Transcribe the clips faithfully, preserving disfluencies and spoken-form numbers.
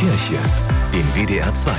Kirche in W D R zwei.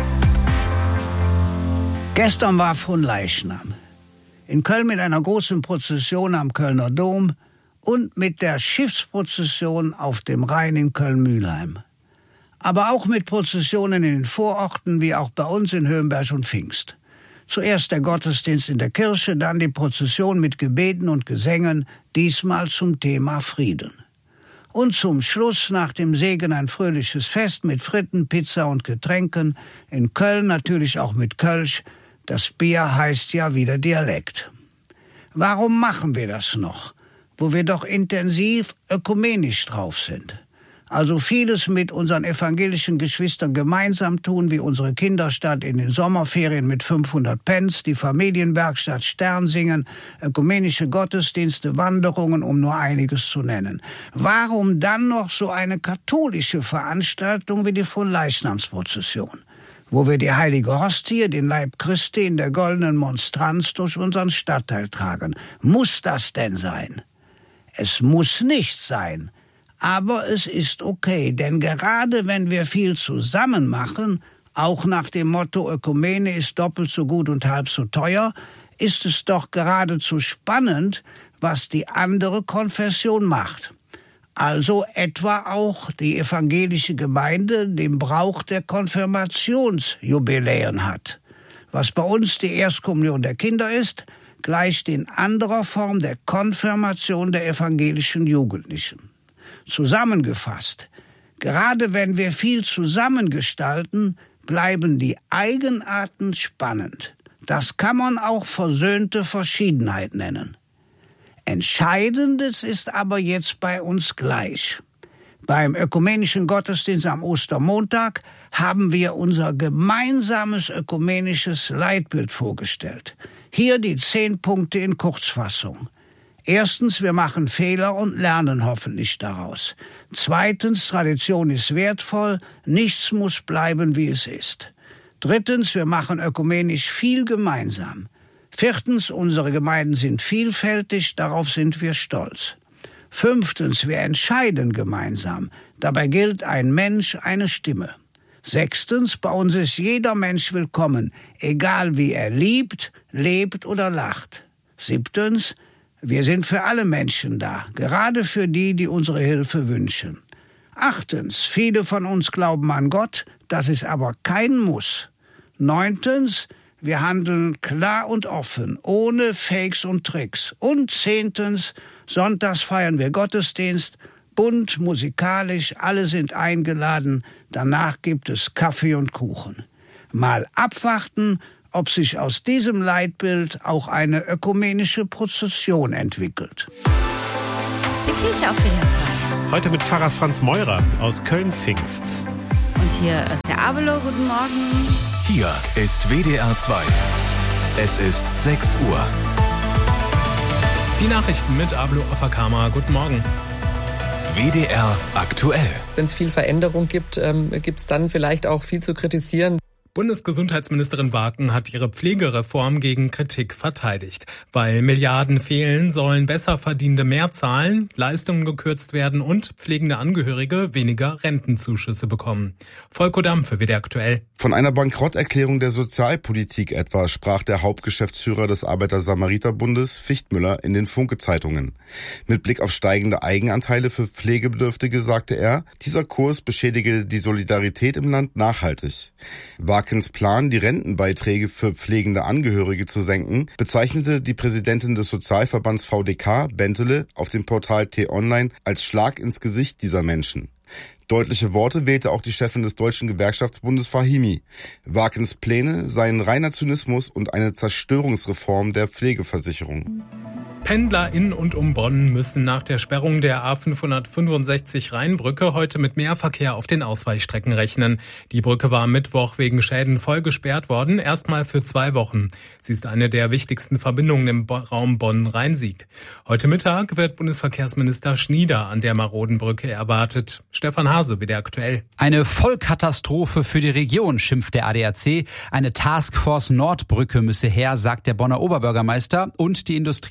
Gestern war Fronleichnam. In Köln mit einer großen Prozession am Kölner Dom und mit der Schiffsprozession auf dem Rhein in Köln-Mühlheim. Aber auch mit Prozessionen in den Vororten, wie auch bei uns in Höhenberg und Pfingst. Zuerst der Gottesdienst in der Kirche, dann die Prozession mit Gebeten und Gesängen, diesmal zum Thema Frieden. Und zum Schluss nach dem Segen ein fröhliches Fest mit Fritten, Pizza und Getränken. In Köln natürlich auch mit Kölsch. Das Bier heißt ja wieder Dialekt. Warum machen wir das noch, wo wir doch intensiv ökumenisch drauf sind? Also vieles mit unseren evangelischen Geschwistern gemeinsam tun, wie unsere Kinderstadt in den Sommerferien mit fünfhundert Pence, die Familienwerkstatt Stern singen, ökumenische Gottesdienste, Wanderungen, um nur einiges zu nennen. Warum dann noch so eine katholische Veranstaltung wie die Fronleichnamsprozession, wo wir die heilige Hostie, den Leib Christi in der goldenen Monstranz durch unseren Stadtteil tragen? Muss das denn sein? Es muss nicht sein. Aber es ist okay, denn gerade wenn wir viel zusammen machen, auch nach dem Motto Ökumene ist doppelt so gut und halb so teuer, ist es doch geradezu spannend, was die andere Konfession macht. Also etwa auch die evangelische Gemeinde den Brauch der Konfirmationsjubiläen hat. Was bei uns die Erstkommunion der Kinder ist, gleicht in anderer Form der Konfirmation der evangelischen Jugendlichen. Zusammengefasst, gerade wenn wir viel zusammengestalten, bleiben die Eigenarten spannend. Das kann man auch versöhnte Verschiedenheit nennen. Entscheidendes ist aber jetzt bei uns gleich. Beim ökumenischen Gottesdienst am Ostermontag haben wir unser gemeinsames ökumenisches Leitbild vorgestellt. Hier die zehn Punkte in Kurzfassung. Erstens, wir machen Fehler und lernen hoffentlich daraus. Zweitens, Tradition ist wertvoll, nichts muss bleiben, wie es ist. Drittens, wir machen ökumenisch viel gemeinsam. Viertens, unsere Gemeinden sind vielfältig, darauf sind wir stolz. Fünftens, wir entscheiden gemeinsam. Dabei gilt ein Mensch, eine Stimme. Sechstens, bei uns ist jeder Mensch willkommen, egal wie er liebt, lebt oder lacht. Siebtens, wir sind für alle Menschen da, gerade für die, die unsere Hilfe wünschen. Achtens, viele von uns glauben an Gott, das ist aber kein Muss. Neuntens, wir handeln klar und offen, ohne Fakes und Tricks. Und zehntens, sonntags feiern wir Gottesdienst, bunt, musikalisch, alle sind eingeladen, danach gibt es Kaffee und Kuchen. Mal abwarten, ob sich aus diesem Leitbild auch eine ökumenische Prozession entwickelt. Die Kirche auf W D R zwei. Heute mit Pfarrer Franz Meurer aus Köln-Pfingst. Und hier ist der Abelo, guten Morgen. Hier ist W D R zwei. Es ist sechs Uhr. Die Nachrichten mit Abelo Offerkammer. Guten Morgen. W D R aktuell. Wenn es viel Veränderung gibt, ähm, gibt es dann vielleicht auch viel zu kritisieren. Bundesgesundheitsministerin Waken hat ihre Pflegereform gegen Kritik verteidigt. Weil Milliarden fehlen, sollen Besserverdienende mehr zahlen, Leistungen gekürzt werden und pflegende Angehörige weniger Rentenzuschüsse bekommen. Volko Damm für W D R aktuell. Von einer Bankrotterklärung der Sozialpolitik etwa sprach der Hauptgeschäftsführer des Arbeiter-Samariter-Bundes Fichtmüller in den Funke-Zeitungen. Mit Blick auf steigende Eigenanteile für Pflegebedürftige sagte er, dieser Kurs beschädige die Solidarität im Land nachhaltig. Wakens Plan, die Rentenbeiträge für pflegende Angehörige zu senken, bezeichnete die Präsidentin des Sozialverbands V D K, Bentele, auf dem Portal T-Online als Schlag ins Gesicht dieser Menschen. Deutliche Worte wählte auch die Chefin des Deutschen Gewerkschaftsbundes Fahimi. Wakens Pläne seien reiner Zynismus und eine Zerstörungsreform der Pflegeversicherung. Pendler in und um Bonn müssen nach der Sperrung der A fünfhundertfünfundsechzig Rheinbrücke heute mit mehr Verkehr auf den Ausweichstrecken rechnen. Die Brücke war am Mittwoch wegen Schäden voll gesperrt worden, erstmal für zwei Wochen. Sie ist eine der wichtigsten Verbindungen im Raum Bonn-Rhein-Sieg. Heute Mittag wird Bundesverkehrsminister Schnieder an der maroden Brücke erwartet. Stefan Hase, W D R aktuell. Eine Vollkatastrophe für die Region, schimpft der A D A C. Eine Taskforce Nordbrücke müsse her, sagt der Bonner Oberbürgermeister und die Industrie- und Handels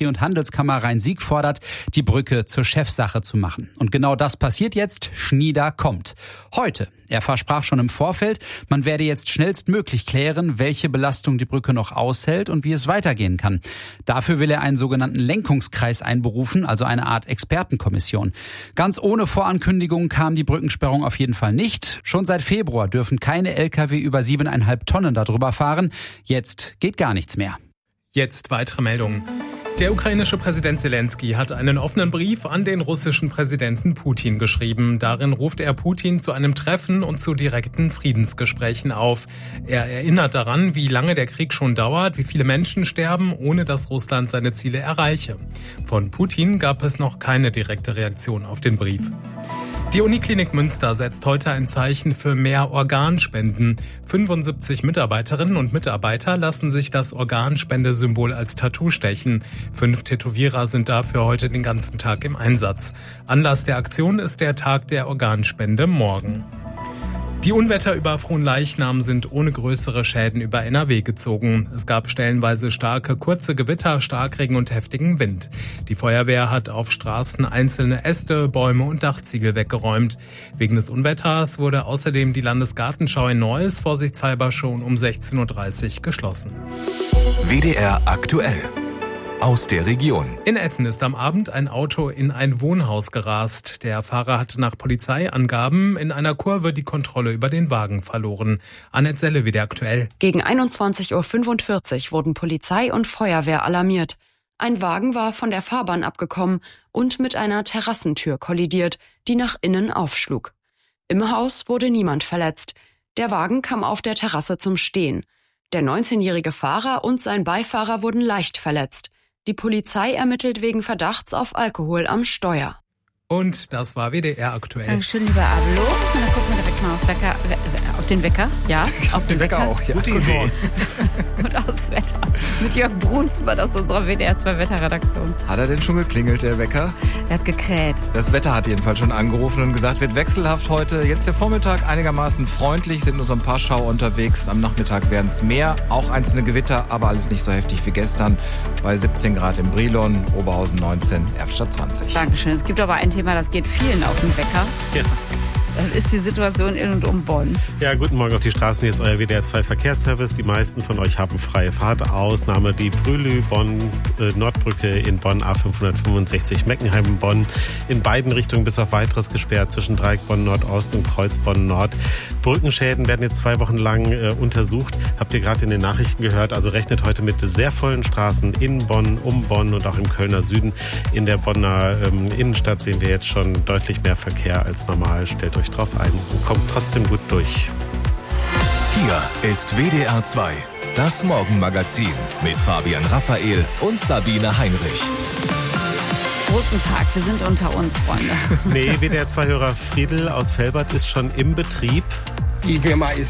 Handelskammer Rhein-Sieg fordert, die Brücke zur Chefsache zu machen. Und genau das passiert jetzt. Schnieder kommt. Heute. Er versprach schon im Vorfeld, man werde jetzt schnellstmöglich klären, welche Belastung die Brücke noch aushält und wie es weitergehen kann. Dafür will er einen sogenannten Lenkungskreis einberufen, also eine Art Expertenkommission. Ganz ohne Vorankündigung kam die Brückensperrung auf jeden Fall nicht. Schon seit Februar dürfen keine L K W über siebeneinhalb Tonnen darüber fahren. Jetzt geht gar nichts mehr. Jetzt weitere Meldungen. Der ukrainische Präsident Zelensky hat einen offenen Brief an den russischen Präsidenten Putin geschrieben. Darin ruft er Putin zu einem Treffen und zu direkten Friedensgesprächen auf. Er erinnert daran, wie lange der Krieg schon dauert, wie viele Menschen sterben, ohne dass Russland seine Ziele erreiche. Von Putin gab es noch keine direkte Reaktion auf den Brief. Die Uniklinik Münster setzt heute ein Zeichen für mehr Organspenden. fünfundsiebzig Mitarbeiterinnen und Mitarbeiter lassen sich das Organspendesymbol als Tattoo stechen. Fünf Tätowierer sind dafür heute den ganzen Tag im Einsatz. Anlass der Aktion ist der Tag der Organspende morgen. Die Unwetter über Fronleichnam sind ohne größere Schäden über N R W gezogen. Es gab stellenweise starke, kurze Gewitter, Starkregen und heftigen Wind. Die Feuerwehr hat auf Straßen einzelne Äste, Bäume und Dachziegel weggeräumt. Wegen des Unwetters wurde außerdem die Landesgartenschau in Neuss vorsichtshalber schon um sechzehn Uhr dreißig geschlossen. W D R aktuell. Aus der Region. In Essen ist am Abend ein Auto in ein Wohnhaus gerast. Der Fahrer hatte nach Polizeiangaben in einer Kurve die Kontrolle über den Wagen verloren. Annette Selle, wieder aktuell. Gegen einundzwanzig Uhr fünfundvierzig wurden Polizei und Feuerwehr alarmiert. Ein Wagen war von der Fahrbahn abgekommen und mit einer Terrassentür kollidiert, die nach innen aufschlug. Im Haus wurde niemand verletzt. Der Wagen kam auf der Terrasse zum Stehen. Der neunzehnjährige Fahrer und sein Beifahrer wurden leicht verletzt. Die Polizei ermittelt wegen Verdachts auf Alkohol am Steuer. Und das war W D R aktuell. Dankeschön, lieber Abelo. Und dann gucken wir direkt mal aufs Wecker, auf den Wecker. Ja, auf den Wecker, Wecker auch. Ja. Gute Idee. Und aufs Wetter. Mit Jörg Brunsmann aus unserer W D R zwei Wetterredaktion. Hat er denn schon geklingelt, der Wecker? Der hat gekräht. Das Wetter hat jedenfalls schon angerufen und gesagt, wird wechselhaft heute. Jetzt der Vormittag einigermaßen freundlich, sind nur so ein paar Schauer unterwegs. Am Nachmittag werden es mehr, auch einzelne Gewitter, aber alles nicht so heftig wie gestern. Bei siebzehn Grad in Brilon, Oberhausen neunzehn, Erftstadt zwanzig. Dankeschön. Es gibt aber ein Thema, das geht vielen auf den Wecker. Ja. Das ist die Situation in und um Bonn. Ja, guten Morgen auf die Straßen. Hier ist euer W D R zwei Verkehrsservice. Die meisten von euch haben freie Fahrt. Ausnahme die Brühlü-Bonn-Nordbrücke in Bonn, A fünfhundertfünfundsechzig Meckenheim-Bonn. In beiden Richtungen bis auf weiteres gesperrt zwischen Dreieck Bonn-Nordost und Kreuz Bonn-Nord. Brückenschäden werden jetzt zwei Wochen lang äh, untersucht. Habt ihr gerade in den Nachrichten gehört. Also rechnet heute mit sehr vollen Straßen in Bonn, um Bonn und auch im Kölner Süden. In der Bonner ähm, Innenstadt sehen wir jetzt schon deutlich mehr Verkehr als normal. Stellt euch drauf ein und kommt trotzdem gut durch. Hier ist W D R zwei, das Morgenmagazin mit Fabian Raphael und Sabine Heinrich. Guten Tag, wir sind unter uns, Freunde. Nee, W D R zwei-Hörer Friedel aus Velbert ist schon im Betrieb. Die Firma ist